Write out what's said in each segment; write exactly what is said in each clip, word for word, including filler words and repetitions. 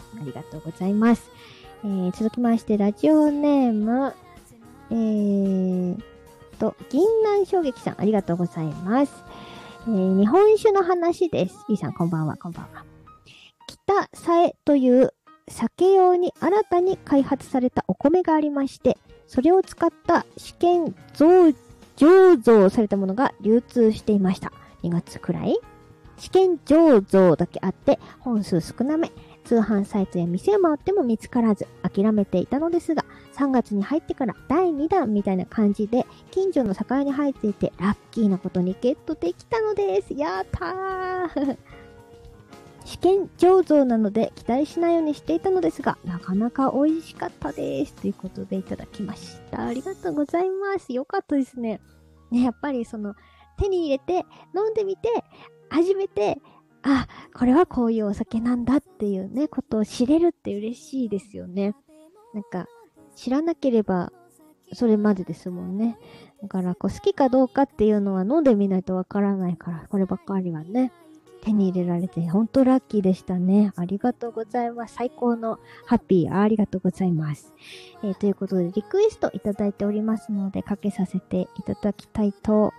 ありがとうございます。えー、続きまして、ラジオネーム、えーと、銀南衝撃さん、ありがとうございます。えー、日本酒の話です。ゆいさん、こんばんは、こんばんは。北さえという酒用に新たに開発されたお米がありまして、それを使った試験醸造されたものが流通していました。にがつくらい試験醸造だけあって本数少なめ。通販サイトや店を回っても見つからず諦めていたのですが、さんがつに入ってからだいにだんみたいな感じで近所の酒屋に入っていてラッキーなことにゲットできたのです。やったー試験醸造なので期待しないようにしていたのですが、なかなか美味しかったです。ということでいただきました。ありがとうございます。よかったですね。ね、やっぱりその手に入れて飲んでみて初めて、あ、これはこういうお酒なんだっていうね、ことを知れるって嬉しいですよね。なんか、知らなければ、それまでですもんね。だから、こう、好きかどうかっていうのは飲んでみないとわからないから、こればっかりはね、手に入れられて、ほんとラッキーでしたね。ありがとうございます。最高のハッピー、ありがとうございます。えー、ということで、リクエストいただいておりますので、かけさせていただきたいと、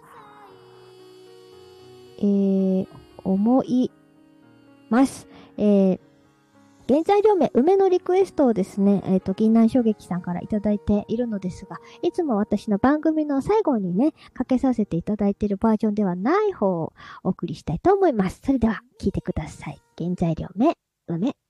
えー、思います。えー、原材料名、梅のリクエストをですね、えっと、銀南衝撃さんからいただいているのですが、いつも私の番組の最後にね、かけさせていただいているバージョンではない方をお送りしたいと思います。それでは、聞いてください。原材料名、梅。